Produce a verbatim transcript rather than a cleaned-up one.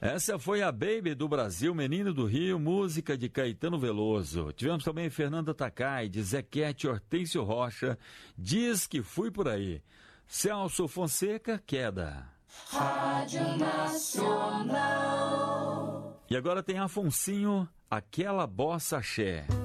Essa foi a Baby do Brasil, Menino do Rio, música de Caetano Veloso. Tivemos também Fernanda Takai, de Zequete Hortêncio Rocha, Diz que Fui Por Aí. Celso Fonseca, Queda. Rádio Nacional. E agora tem Afonsinho, Aquela Bossa Axé.